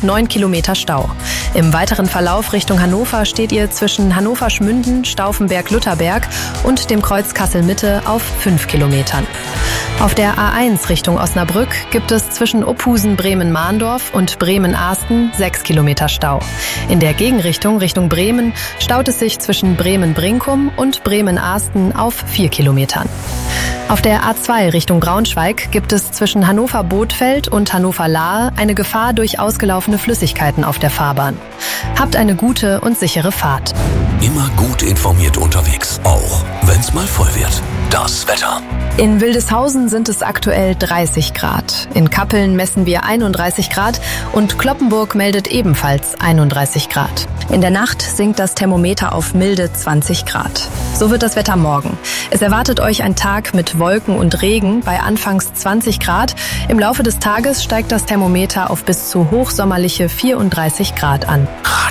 9 Kilometer Stau. Im weiteren Verlauf Richtung Hannover steht ihr zwischen Hannover-Schmünden, Stauffenberg-Lutherberg und dem Kreuz Kassel-Mitte auf 5 Kilometern. Auf der A1 Richtung Osnabrück gibt es zwischen Ophusen Bremen-Mahndorf und Bremen-Ahsten 6 Kilometer Stau. In der Gegenrichtung Richtung Bremen staut es sich zwischen Bremen-Brinkum und Bremen-Ahsten auf 4 Kilometern. Auf der A2 Richtung Braunschweig gibt es zwischen Hannover-Bothfeld und Hannover-Lahe eine Gefahr durch ausgelaufene Flüssigkeiten auf der Fahrbahn. Habt eine gute und sichere Fahrt. Immer gut informiert unterwegs, auch wenn's mal voll wird. Das Wetter. In Wildeshausen sind es aktuell 30 Grad. In Kappeln messen wir 31 Grad und Cloppenburg meldet ebenfalls 31 Grad. In der Nacht sinkt das Thermometer auf milde 20 Grad. So wird das Wetter morgen. Es erwartet euch ein Tag mit Wolken und Regen bei anfangs 20 Grad. Im Laufe des Tages steigt das Thermometer auf bis zu hochsommerliche 34 Grad an.